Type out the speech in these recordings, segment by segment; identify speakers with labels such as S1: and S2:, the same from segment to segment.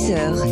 S1: 10h.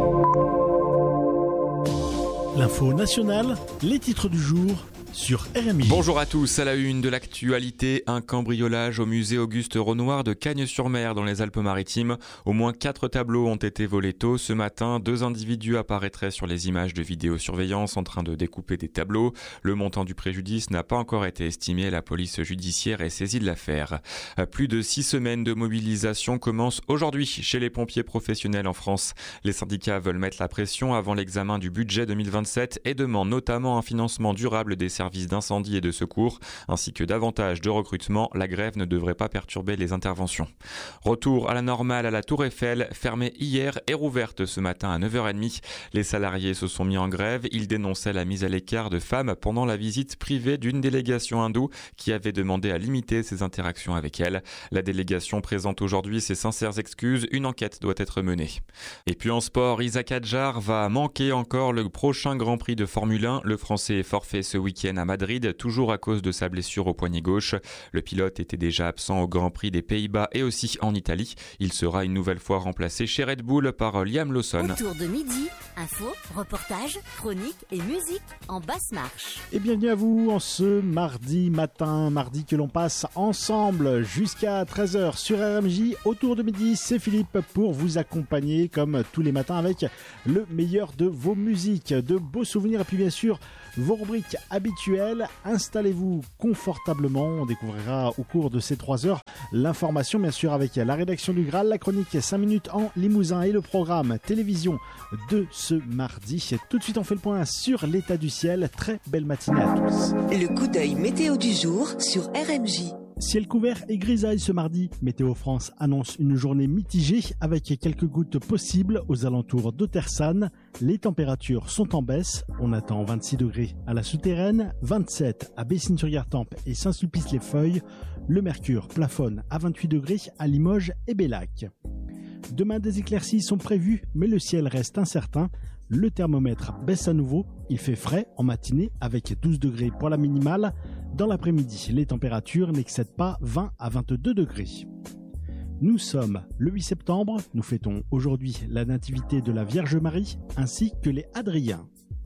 S2: L'info nationale, les titres du jour sur RMI.
S3: Bonjour à tous, à la une de l'actualité, un cambriolage au musée Auguste Renoir de Cagnes-sur-Mer dans les Alpes-Maritimes. Au moins 4 tableaux ont été volés tôt ce matin. 2 individus apparaîtraient sur les images de vidéosurveillance en train de découper des tableaux. Le montant du préjudice n'a pas encore été estimé. La police judiciaire est saisie de l'affaire. Plus de 6 semaines de mobilisation commencent aujourd'hui chez les pompiers professionnels en France. Les syndicats veulent mettre la pression avant l'examen du budget 2027 et demandent notamment un financement durable des services d'incendie et de secours, ainsi que davantage de recrutement. La grève ne devrait pas perturber les interventions. Retour à la normale à la Tour Eiffel, fermée hier et rouverte ce matin à 9h30. Les salariés se sont mis en grève. Ils dénonçaient la mise à l'écart de femmes pendant la visite privée d'une délégation hindoue qui avait demandé à limiter ses interactions avec elle. La délégation présente aujourd'hui ses sincères excuses. Une enquête doit être menée. Et puis en sport, Isack Hadjar va manquer encore le prochain Grand Prix de Formule 1. Le Français est forfait ce week-end à Madrid, toujours à cause de sa blessure au poignet gauche. Le pilote était déjà absent au Grand Prix des Pays-Bas et aussi en Italie. Il sera une nouvelle fois remplacé chez Red Bull par Liam Lawson.
S4: Autour de midi, info, reportage, chronique et musique en basse marche.
S2: Et bienvenue à vous en ce mardi matin, mardi que l'on passe ensemble jusqu'à 13h sur RMJ. Autour de midi, c'est Philippe pour vous accompagner comme tous les matins avec le meilleur de vos musiques, de beaux souvenirs et puis bien sûr vos rubriques habituelles. Installez-vous confortablement. On découvrira au cours de ces 3 heures l'information, bien sûr, avec la rédaction du Graal, la chronique 5 minutes en Limousin et le programme télévision de ce mardi. Tout de suite, on fait le point sur l'état du ciel. Très belle matinée à tous.
S1: Le coup d'œil météo du jour sur RMJ.
S2: Ciel couvert et grisaille ce mardi. Météo France annonce une journée mitigée avec quelques gouttes possibles aux alentours d'Otersane. Les températures sont en baisse. On attend 26 degrés à la Souterraine, 27 à Bessines-sur-Gartempe et Saint-Sulpice-les-Feuilles. Le mercure plafonne à 28 degrés à Limoges et Bellac. Demain, des éclaircies sont prévues, mais le ciel reste incertain. Le thermomètre baisse à nouveau. Il fait frais en matinée avec 12 degrés pour la minimale. Dans l'après-midi, les températures n'excèdent pas 20 à 22 degrés. Nous sommes le 8 septembre. Nous fêtons aujourd'hui la nativité de la Vierge Marie ainsi que les Hadriens.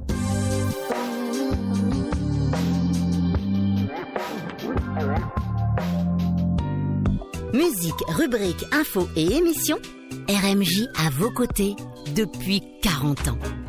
S4: Musique, rubrique, info et émission, RMJ à vos côtés depuis 40 ans.